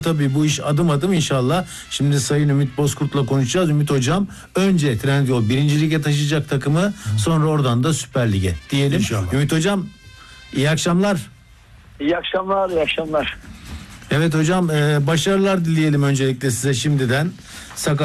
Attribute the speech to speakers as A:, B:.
A: Tabii bu iş adım adım inşallah. Şimdi Sayın Ümit Bozkurt'la konuşacağız. Ümit Hocam önce Trendyol 1. Lig'e taşıyacak takımı, sonra oradan da Süper Lig'e diyelim.
B: İnşallah.
A: Ümit Hocam iyi akşamlar.
C: İyi akşamlar, iyi akşamlar.
A: Evet hocam, başarılar dileyelim öncelikle size şimdiden.